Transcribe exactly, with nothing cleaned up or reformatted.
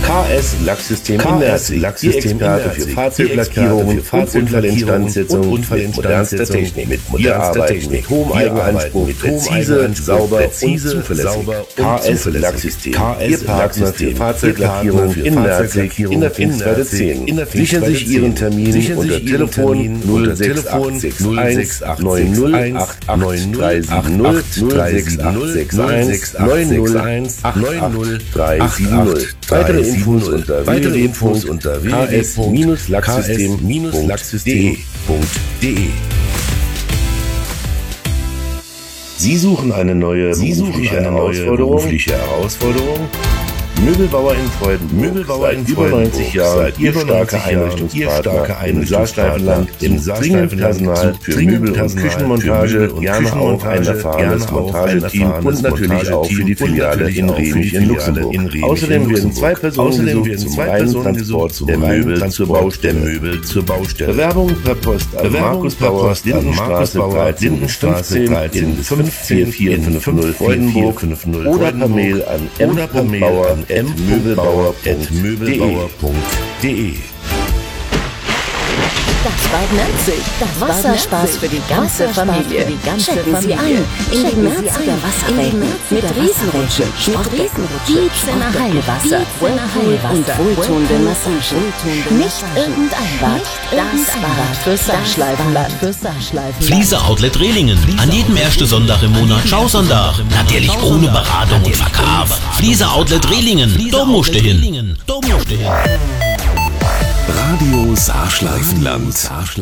K S Lacksystem in Merzig. Die Experte für Fahrzeuglackierungen und Unfallinstandsetzung mit modernster Technik. Mit modernster Technik. Mit hohem Eigenanspruch. Präzise, sauber und zuverlässig. K S Lacksystem. Ihr Partner für Fahrzeuglackierung in Merzig in der Pfingstwerde zehn. Sichern sich Ihren Termin unter Telefon null sechs acht sechs eins neun null acht acht drei sieben null null sechs acht sechs eins neun null acht acht drei sieben null. Weitere Infos unter w w w punkt k s lacksystem punkt d e. Sie suchen eine neue Sie suchen berufliche eine neue Herausforderung? berufliche Herausforderung? Möbelbauer in Freudenburg. Möbelbauer in Seit über Freudenburg. neunzig Jahren Seit Ihr über starker neunzig Jahren Einrichtungspartner Ihr starker im Einrichtungspartner Saarsteifelland, im im dringend Personal für dringend Möbel- und Personal Küchenmontage, für Möbel- und gerne auch ein Küchenmontage, erfahrenes gerne auch ein Montageteam und erfahrenes natürlich auch für die Montageteam und Filiale natürlich in auch für die Remich in Filiale Luxemburg. in Remich Außerdem in werden zwei Luxemburg. Personen Außerdem gesucht werden zum zwei reinen Personen Transport gesucht zum der reinen Möbel zur Transport Baustelle. der Möbel zur Baustelle. Bewerbung per Post an Bewerbung Markus per Bauer, Post an Lindenstraße Markus Bauer, dreizehn Lindenstraße fünfzehn dreizehn in fünf vier vier fünf null Freudenburg oder per Mail an m oder per Mail bauer an at möbelbauer punkt möbelbauer punkt de. Das Bad Merzig. Das Wasserspaß für die ganze Familie. Checken Sie ein in die Merziger Wasserbecken mit Riesenrutschen, Sportbecken, Dietz in der Heilwasser, Whirlpool und wohltuende Massagen. Nicht irgendein Bad, das Bad für Saarschleifenland. Fliese Outlet Rehlingen. An jedem ersten Sonntag im Monat Schausonntag. Natürlich ohne Beratung und Verkauf. Fliese Outlet Rehlingen. Da musst du hin. Da musst du hin. Radio Saarschleifenland.